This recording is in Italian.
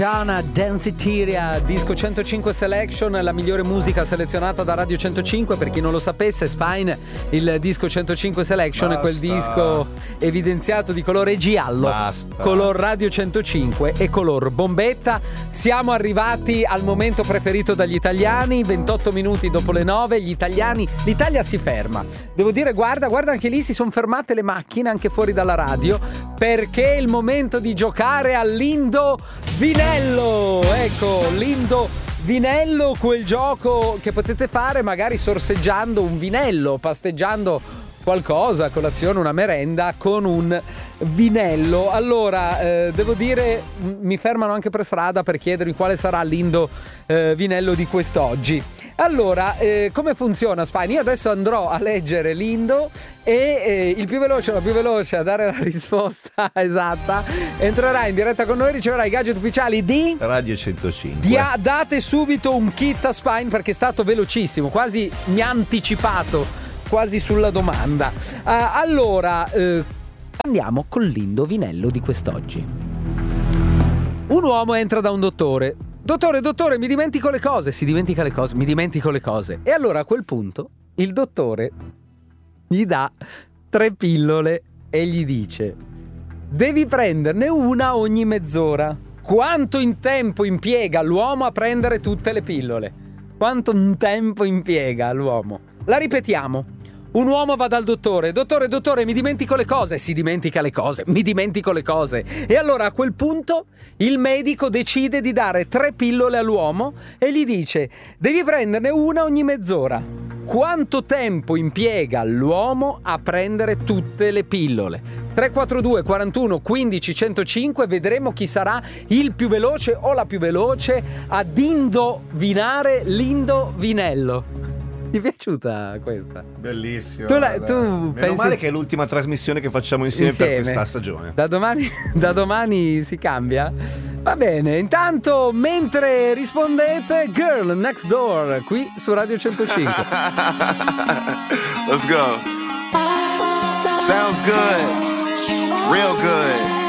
Danceteria, Disco 105 Selection, la migliore musica selezionata da Radio 105. Per chi non lo sapesse, Spine, il Disco 105 Selection è quel disco evidenziato di colore giallo, color Radio 105 e color bombetta. Siamo arrivati al momento preferito dagli italiani, 28 minuti dopo le 9, l'Italia si ferma. Devo dire, guarda anche lì si sono fermate le macchine anche fuori dalla radio, perché è il momento di giocare all'Indovinello. Ecco, l'Indovinello, quel gioco che potete fare magari sorseggiando un vinello, pasteggiando qualcosa, colazione, una merenda con un vinello. Allora, devo dire, mi fermano anche per strada per chiedermi quale sarà l'indovinello di quest'oggi. Allora, come funziona, Spine? Io adesso andrò a leggere l'indo e il più veloce o la più veloce a dare la risposta esatta entrerà in diretta con noi e riceverà i gadget ufficiali di Radio 105. Date subito un kit a Spine perché è stato velocissimo, quasi mi ha anticipato quasi sulla domanda. Allora, andiamo con l'indovinello di quest'oggi. Un uomo entra da un dottore. Dottore, mi dimentico le cose. Si dimentica le cose, mi dimentico le cose. E allora a quel punto il dottore gli dà 3 pillole e gli dice: devi prenderne una ogni mezz'ora. Quanto in tempo impiega l'uomo a prendere tutte le pillole? Quanto in tempo impiega l'uomo? La ripetiamo. Un uomo va dal dottore. Dottore, mi dimentico le cose. Si dimentica le cose, mi dimentico le cose. E allora a quel punto il medico decide di dare 3 pillole all'uomo e gli dice: devi prenderne una ogni mezz'ora. Quanto tempo impiega l'uomo a prendere tutte le pillole? 342 41 15 105. Vedremo chi sarà il più veloce o la più veloce ad indovinare l'indovinello. Ti è piaciuta questa? Bellissimo. Tu Meno pensi... male che è l'ultima trasmissione che facciamo insieme per questa stagione. Da domani si cambia? Va bene. Intanto, mentre rispondete, Girl Next Door qui su Radio 105. Let's go. Sounds good. Real good.